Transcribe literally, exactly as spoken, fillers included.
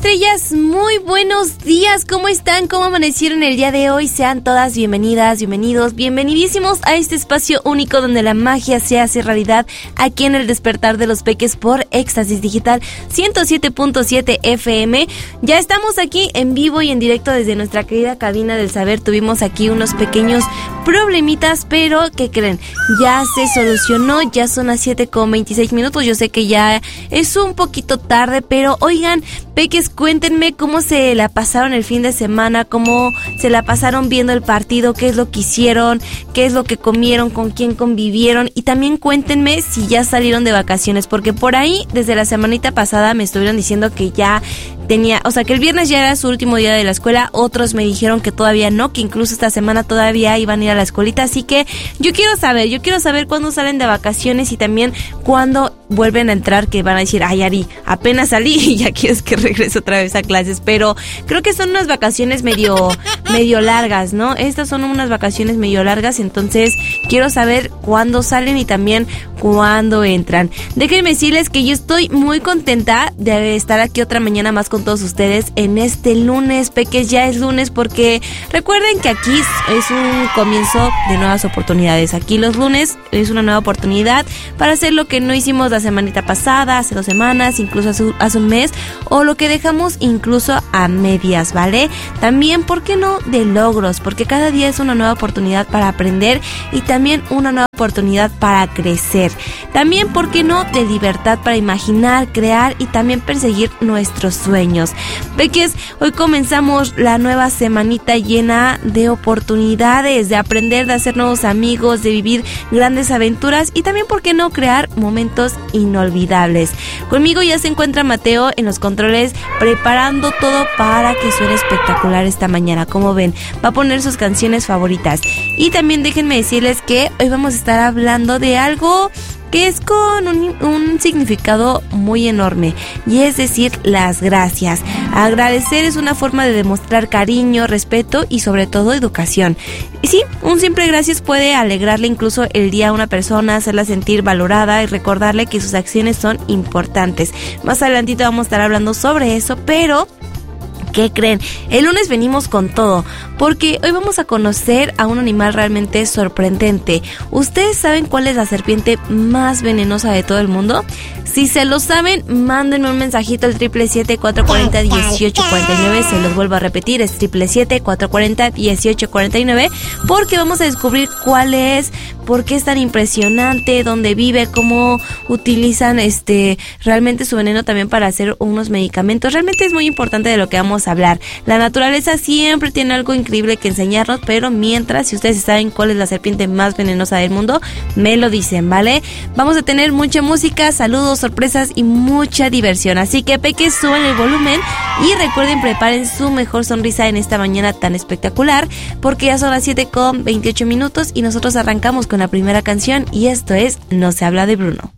estrellas, muy buenos días, ¿cómo están? ¿Cómo amanecieron el día de hoy? Sean todas bienvenidas, bienvenidos, bienvenidísimos a este espacio único donde la magia se hace realidad aquí en el Despertar de los Peques por Éxtasis Digital ciento siete punto siete F M. Ya estamos aquí en vivo y en directo desde nuestra querida cabina del saber. Tuvimos aquí unos pequeños problemitas, pero ¿qué creen? Ya se solucionó, ya son las siete con veintiséis minutos. Yo sé que ya es un poquito tarde, pero oigan, Peques, cuéntenme cómo se la pasaron el fin de semana, cómo se la pasaron viendo el partido, qué es lo que hicieron, qué es lo que comieron, con quién convivieron, y también cuéntenme si ya salieron de vacaciones, porque por ahí desde la semanita pasada me estuvieron diciendo que ya tenía, o sea, que el viernes ya era su último día de la escuela. Otros me dijeron que todavía no, que incluso esta semana todavía iban a ir a la escuelita. Así que yo quiero saber, yo quiero saber cuándo salen de vacaciones y también cuándo vuelven a entrar, que van a decir, ay, Ari, apenas salí y ya quieres que regrese otra vez a clases. Pero creo que son unas vacaciones medio, medio largas, ¿no? Estas son unas vacaciones medio largas, entonces quiero saber cuándo salen y también cuándo entran. Déjenme decirles que yo estoy muy contenta de estar aquí otra mañana más con todos ustedes en este lunes, Peques. Ya es lunes, porque recuerden que aquí es un comienzo de nuevas oportunidades. Aquí los lunes es una nueva oportunidad para hacer lo que no hicimos la semanita pasada, hace dos semanas, incluso hace, hace un mes, o lo que dejamos incluso a medias, ¿vale? También, ¿por qué no?, de logros, porque cada día es una nueva oportunidad para aprender y también una nueva oportunidad para crecer. También, ¿por qué no?, de libertad para imaginar, crear y también perseguir nuestros sueños. Peques, hoy comenzamos la nueva semanita llena de oportunidades, de aprender, de hacer nuevos amigos, de vivir grandes aventuras y también, ¿por qué no?, crear momentos inolvidables. Conmigo ya se encuentra Mateo en los controles, preparando todo para que suene espectacular esta mañana. Como ven, va a poner sus canciones favoritas. Y también déjenme decirles que hoy vamos a estar hablando de algo que es con un, un significado muy enorme, y es decir, las gracias. Agradecer es una forma de demostrar cariño, respeto y sobre todo educación. Y sí, un simple gracias puede alegrarle incluso el día a una persona, hacerla sentir valorada y recordarle que sus acciones son importantes. Más adelantito vamos a estar hablando sobre eso, pero ¿qué creen? El lunes venimos con todo, porque hoy vamos a conocer a un animal realmente sorprendente. ¿Ustedes saben cuál es la serpiente más venenosa de todo el mundo? Si se lo saben, mándenme un mensajito al triple siete, cuatro cuatro cero, dieciocho cuarenta y nueve. Se los vuelvo a repetir, es triple siete, cuatro cuatro cero, dieciocho cuarenta y nueve, porque vamos a descubrir cuál es, por qué es tan impresionante, dónde vive, cómo utilizan este realmente su veneno también para hacer unos medicamentos. Realmente es muy importante de lo que vamos a hablar. La naturaleza siempre tiene algo increíble que enseñarnos, pero mientras, si ustedes saben cuál es la serpiente más venenosa del mundo, me lo dicen, ¿vale? Vamos a tener mucha música, saludos, sorpresas y mucha diversión. Así que, Peques, suban el volumen y recuerden, preparen su mejor sonrisa en esta mañana tan espectacular, porque ya son las siete con veintiocho minutos y nosotros arrancamos con la primera canción, y esto es No se habla de Bruno.